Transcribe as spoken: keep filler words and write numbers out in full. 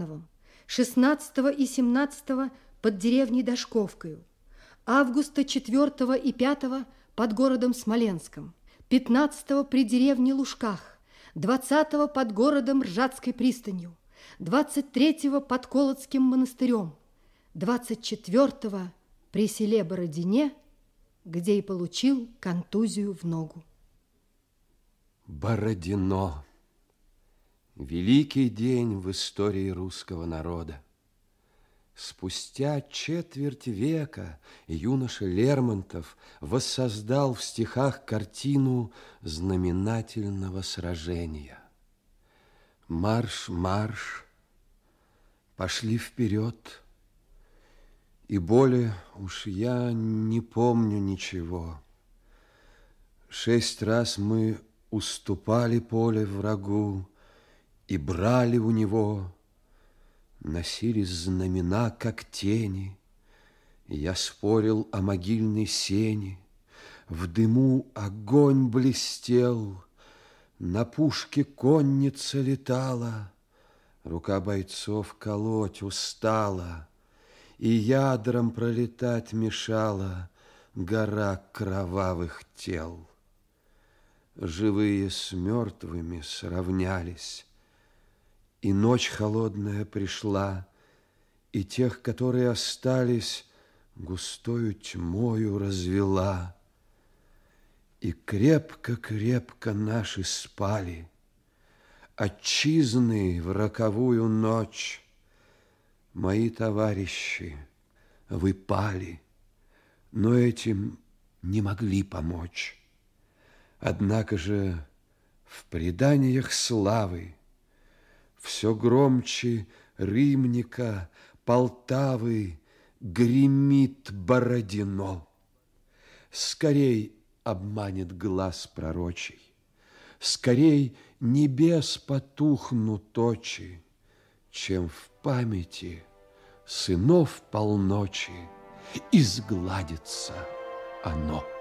Ивановым, шестнадцатого и семнадцатого под деревней Дашковкою, августа четвёртого и пятого под городом Смоленском, пятнадцатого при деревне Лужках, двадцатого под городом Ржацкой пристанью, двадцать третьего под Колодским монастырем, двадцать четвёртого при селе Бородине, где и получил контузию в ногу. Бородино. Великий день в истории русского народа. Спустя четверть века юноша Лермонтов воссоздал в стихах картину знаменательного сражения. Марш, марш, пошли вперед, и более уж я не помню ничего. Шесть раз мы уступали поле врагу и брали у него. Носились знамена, как тени. Я спорил о могильной сене. В дыму огонь блестел. На пушке конница летала. Рука бойцов колоть устала, и ядром пролетать мешала гора кровавых тел. Живые с мертвыми сравнялись, и ночь холодная пришла, и тех, которые остались, густою тьмою развела. И крепко-крепко наши спали, отчизны в роковую ночь. Мои товарищи, вы пали, но этим не могли помочь. Однако же в преданиях славы все громче Рымника, Полтавы гремит Бородино. Скорей обманет глаз пророчий, скорей небес потухнут очи, чем в памяти сынов полночи изгладится оно.